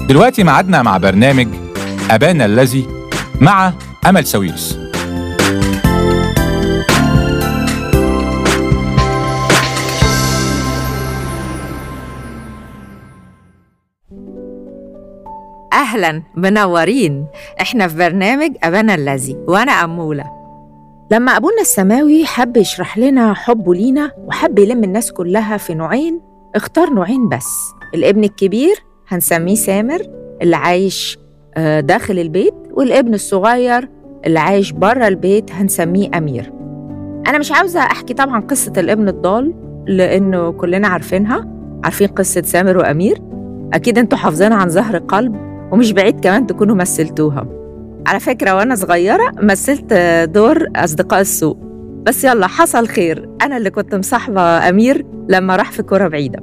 دلوقتي معادنا مع برنامج أبانا الذي مع أمل ساويرس. أهلاً، منورين. إحنا في برنامج أبانا الذي وأنا أمولة. لما أبونا السماوي حب يشرح لنا حبه لينا وحب يلم الناس كلها في نوعين، اختار نوعين بس. الابن الكبير هنسميه سامر اللي عايش داخل البيت، والابن الصغير اللي عايش بره البيت هنسميه أمير. أنا مش عاوزة أحكي طبعاً قصة الابن الضال لأنه كلنا عارفين قصة سامر وأمير، أكيد أنتوا حافظينها عن ظهر قلب، ومش بعيد كمان تكونوا مثلتوها. على فكرة وأنا صغيرة مثلت دور أصدقاء السوق، بس يلا حصل خير، أنا اللي كنت مصاحبة أمير لما راح في كرة بعيدة.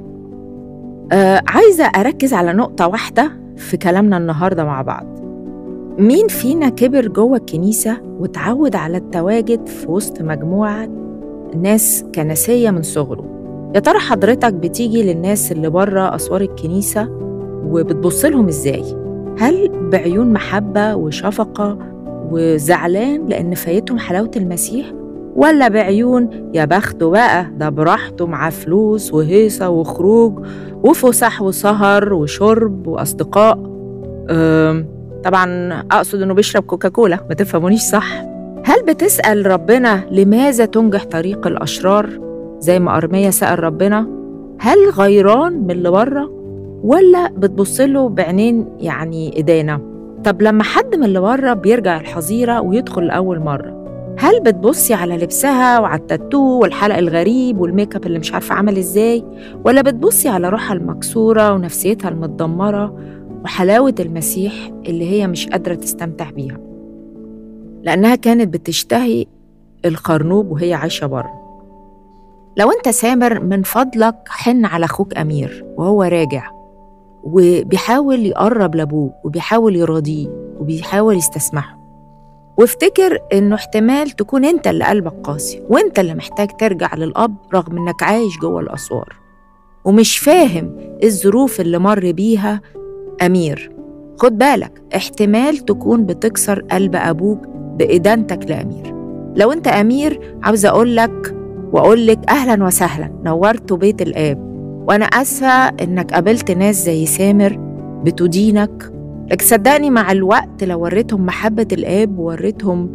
عايزة أركز على نقطة واحدة في كلامنا النهاردة مع بعض. مين فينا كبر جوه الكنيسة وتعود على التواجد في وسط مجموعة ناس كنسية من صغره؟ يا ترى حضرتك بتيجي للناس اللي بره أسوار الكنيسة وبتبص لهم إزاي؟ هل بعيون محبة وشفقة وزعلان لأن فايتهم حلاوة المسيح؟ ولا بعيون يا بخته بقى، ده براحته، مع فلوس وهيصة وخروج وفسح وسهر وشرب وأصدقاء؟ طبعاً أقصد أنه بيشرب كوكاكولا، ما تفهمونيش صح. هل بتسأل ربنا لماذا تنجح طريق الأشرار زي ما أرميا سأل ربنا؟ هل غيران من اللي بره ولا بتبصله بعينين يعني إدانة؟ طب لما حد من اللي بره بيرجع الحظيرة ويدخل لأول مرة، هل بتبصي على لبسها وعلى التاتو والحلق الغريب والميك اب اللي مش عارفة عمل إزاي، ولا بتبصي على روحها المكسورة ونفسيتها المتدمرة وحلاوة المسيح اللي هي مش قادرة تستمتع بيها لأنها كانت بتشتهي الخرنوب وهي عايشة بره؟ لو أنت سامر، من فضلك حن على أخوك أمير وهو راجع وبيحاول يقرب لأبوه وبيحاول يراضيه وبيحاول يستسمحه، وافتكر إنه احتمال تكون أنت اللي قلبك قاسي وأنت اللي محتاج ترجع للأب رغم إنك عايش جوه الأسوار ومش فاهم الظروف اللي مر بيها أمير. خد بالك، احتمال تكون بتكسر قلب أبوك بإدانتك لأمير. لو أنت أمير، عاوز أقولك أهلاً وسهلاً، نورتوا بيت الآب، وأنا آسفة إنك قابلت ناس زي سامر بتدينك، لكن صدقني مع الوقت لو وريتهم محبة الآب ووريتهم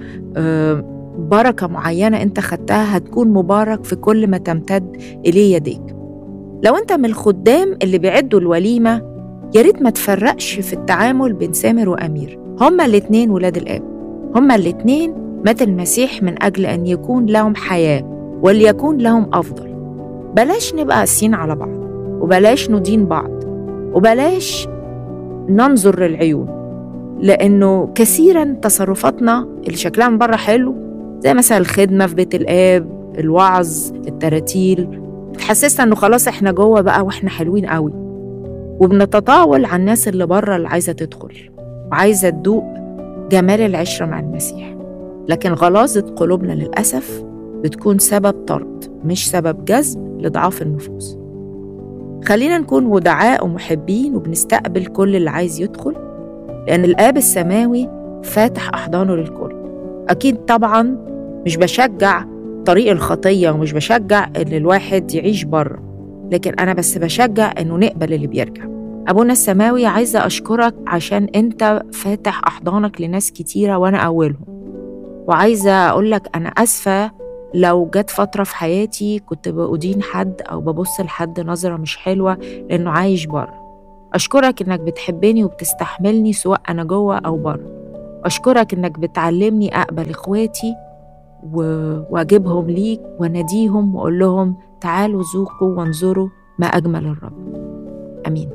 بركة معينة أنت خدتها، هتكون مبارك في كل ما تمتد إليه يديك. لو أنت من الخدام اللي بيعدوا الوليمة، ياريت ما تفرقش في التعامل بين سامر وأمير. هما الاتنين ولاد الآب، هما الاتنين مات المسيح من أجل أن يكون لهم حياة وليكون لهم أفضل. بلاش نبقى قاسيين على بعض، وبلاش ندين بعض، وبلاش ننظر للعيون، لأنه كثيراً تصرفاتنا اللي شكلها من بره حلو زي مثلا الخدمة في بيت الآب، الوعظ، التراتيل، بتحسسنا أنه خلاص إحنا جوه بقى وإحنا حلوين قوي، وبنتطاول على الناس اللي بره اللي عايزة تدخل وعايزة تدوق جمال العشرة مع المسيح. لكن غلاظة قلوبنا للأسف بتكون سبب طرد مش سبب جذب لضعاف النفوس. خلينا نكون ودعاء ومحبين وبنستقبل كل اللي عايز يدخل، لأن الآب السماوي فاتح أحضانه للكل. أكيد طبعاً مش بشجع طريق الخطية ومش بشجع إن الواحد يعيش بره، لكن أنا بس بشجع إنه نقبل اللي بيرجع. أبونا السماوي، عايزة أشكرك عشان أنت فاتح أحضانك لناس كتيرة وأنا أولهم، وعايزة أقولك أنا أسفة لو جت فترة في حياتي كنت بأدين حد أو ببص لحد نظرة مش حلوة لأنه عايش بره. أشكرك إنك بتحبني وبتستحملني سواء أنا جوه أو بره. أشكرك إنك بتعلمني أقبل إخواتي وأجيبهم ليك ونديهم وأقول لهم تعالوا ذوقوا وانظروا ما أجمل الرب. أمين.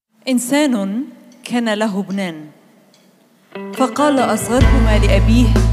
إنسان كان له ابنان، فقال أصغرهما لأبيه